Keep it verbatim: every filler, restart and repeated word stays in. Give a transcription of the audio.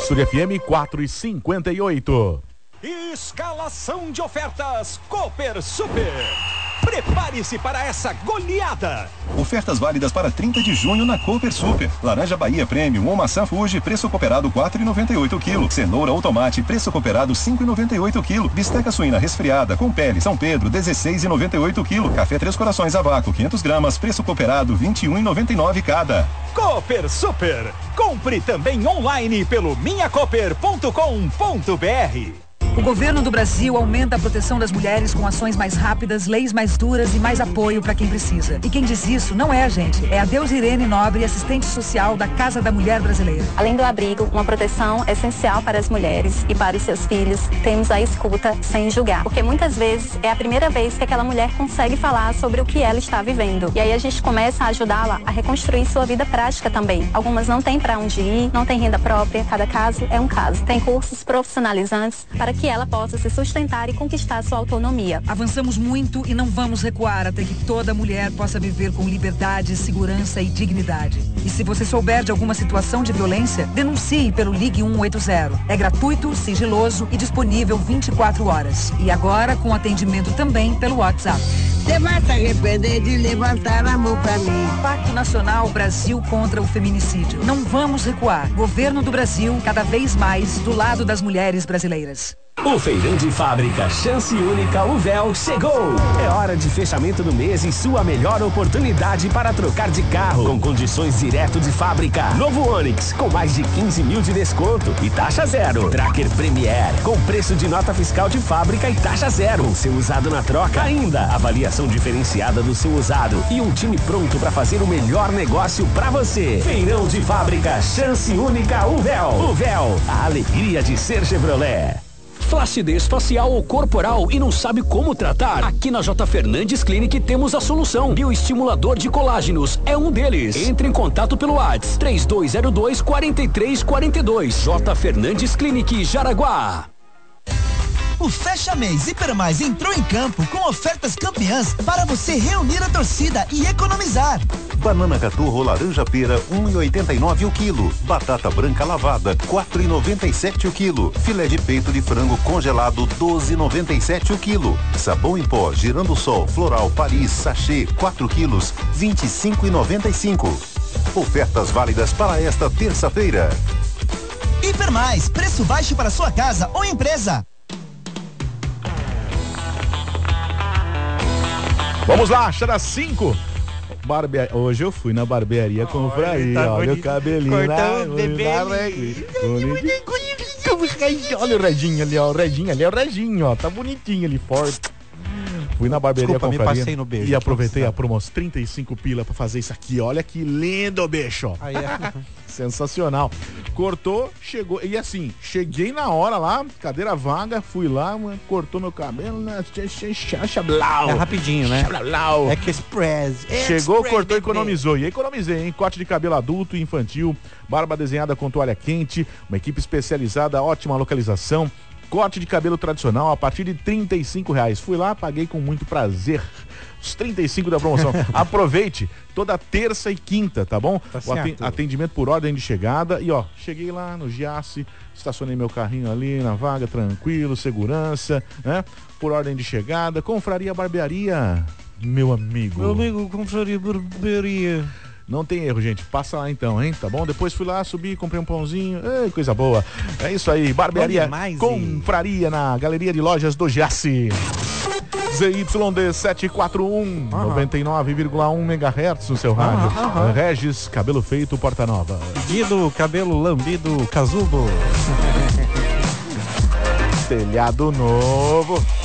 Estúdio F M quatro e cinquenta e oito. Escalação de ofertas Cooper Super. Prepare-se para essa goleada. Ofertas válidas para trinta de junho na Cooper Super. Laranja Bahia Premium ou maçã Fuji, preço cooperado quatro reais e noventa e oito centavos. Cenoura ou tomate, preço cooperado cinco reais e noventa e oito centavos. Bisteca suína resfriada com pele São Pedro, dezesseis reais e noventa e oito centavos. Café Três Corações a vácuo, quinhentas gramas, preço cooperado vinte e um reais e noventa e nove centavos cada. Cooper Super. Compre também online pelo minha cooper ponto com ponto br. O governo do Brasil aumenta a proteção das mulheres com ações mais rápidas, leis mais duras e mais apoio para quem precisa. E quem diz isso não é a gente, é a Deus Irene Nobre, assistente social da Casa da Mulher Brasileira. Além do abrigo, uma proteção essencial para as mulheres e para os seus filhos, temos a escuta sem julgar. Porque muitas vezes é a primeira vez que aquela mulher consegue falar sobre o que ela está vivendo. E aí a gente começa a ajudá-la a reconstruir sua vida prática também. Algumas não têm para onde ir, não têm renda própria, cada caso é um caso. Tem cursos profissionalizantes para que ela possa se sustentar e conquistar sua autonomia. Avançamos muito e não vamos recuar até que toda mulher possa viver com liberdade, segurança e dignidade. E se você souber de alguma situação de violência, denuncie pelo Ligue um oito zero. É gratuito, sigiloso e disponível vinte e quatro horas. E agora com atendimento também pelo WhatsApp. Você vai se arrepender de levantar a mão pra mim. Pacto Nacional Brasil contra o Feminicídio. Não vamos recuar. Governo do Brasil, cada vez mais do lado das mulheres brasileiras. O Feirão de Fábrica Chance Única Uvel chegou! É hora de fechamento do mês e sua melhor oportunidade para trocar de carro com condições direto de fábrica. Novo Onix com mais de quinze mil de desconto e taxa zero. Tracker Premier com preço de nota fiscal de fábrica e taxa zero. Com seu usado na troca. Ainda avaliação diferenciada do seu usado e um time pronto para fazer o melhor negócio para você. Feirão de Fábrica Chance Única Uvel. Uvel, a alegria de ser Chevrolet. Flacidez facial ou corporal e não sabe como tratar? Aqui na J. Fernandes Clinic temos a solução. Bioestimulador de colágenos é um deles. Entre em contato pelo WhatsApp três dois zero dois, quatro três quatro dois. J. Fernandes Clinic, Jaraguá. O Fecha Mês Hipermais entrou em campo com ofertas campeãs para você reunir a torcida e economizar. Banana caturra ou laranja pera, um real e oitenta e nove o quilo. Batata branca lavada, quatro reais e noventa e sete o quilo. Filé de peito de frango congelado, doze reais e noventa e sete o quilo. Sabão em pó, Girando Sol, Floral, Paris, Sachê, quatro quilos, vinte e cinco reais e noventa e cinco. Ofertas válidas para esta terça-feira. Hipermais, preço baixo para sua casa ou empresa. Vamos lá, Xara cinco. Barbe... Hoje eu fui na barbearia, comprar aí, tá olha bonito. O cabelinho lá. Olha o Redinho ali, ó, o Redinho ali, é o Redinho, ó, tá bonitinho ali, forte. Fui na barbearia, Desculpa, compraria, me passei no beijo. E aproveitei a promoção, trinta e cinco pila pra fazer isso aqui, olha que lindo, bicho. Aí é. Sensacional. Cortou, chegou, e assim, cheguei na hora lá, cadeira vaga, fui lá, mano, cortou meu cabelo, né? É rapidinho, né? É que express. Chegou, cortou, economizou. E economizei, hein? Corte de cabelo adulto e infantil, barba desenhada com toalha quente, uma equipe especializada, ótima localização. Corte de cabelo tradicional a partir de trinta e cinco reais. Fui lá, paguei com muito prazer. Os trinta e cinco da promoção. Aproveite toda terça e quinta, tá bom? Tá o atendimento por ordem de chegada. E ó, cheguei lá no Giasse, estacionei meu carrinho ali na vaga, tranquilo, segurança, né? Por ordem de chegada. Confraria Barbearia, meu amigo. Meu amigo, Confraria Barbearia. Não tem erro, gente. Passa lá então, hein? Tá bom? Depois fui lá, subi, comprei um pãozinho. Ei, coisa boa. É isso aí. Barbearia Confraria na Galeria de Lojas do Giasse. Z Y D sete quatro um, uhum. noventa e nove vírgula um megahertz no seu rádio. Uhum, uhum. Regis, cabelo feito, Porta Nova. Guido, cabelo lambido, Casubo. Telhado novo.